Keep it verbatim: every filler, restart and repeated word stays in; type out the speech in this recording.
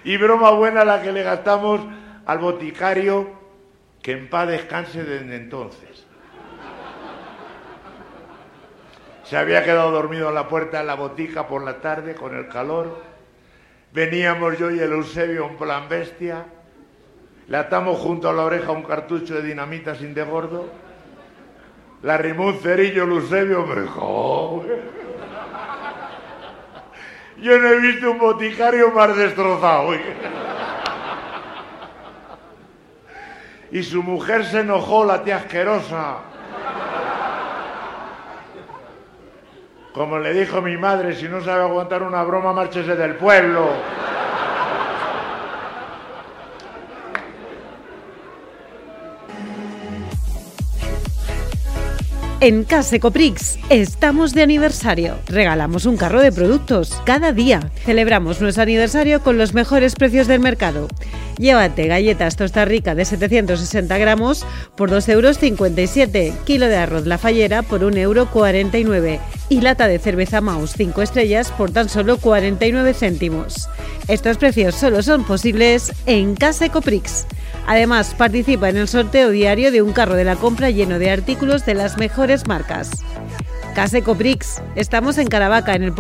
Y broma buena la que le gastamos al boticario, que en paz descanse desde entonces. Se había quedado dormido en la puerta de la botica por la tarde con el calor. Veníamos yo y el Eusebio en plan bestia. Le atamos junto a la oreja un cartucho de dinamita sin de gordo. Le arrimó un cerillo el Eusebio, me dijo... Oh, yo no he visto un boticario más destrozado. Y su mujer se enojó, la tía asquerosa. Como le dijo mi madre, si no sabe aguantar una broma, márchese del pueblo. En Case Coprix estamos de aniversario. Regalamos un carro de productos cada día. Celebramos nuestro aniversario con los mejores precios del mercado. Llévate galletas Tosta Rica de setecientos sesenta gramos por dos euros cincuenta y siete, kilo de arroz La Fallera por un euro cuarenta y nueve y lata de cerveza Maus cinco estrellas por tan solo cuarenta y nueve céntimos. Estos precios solo son posibles en Case Coprix. Además, participa en el sorteo diario de un carro de la compra lleno de artículos de las mejores marcas. Case Coprix. Estamos en Caravaca, en el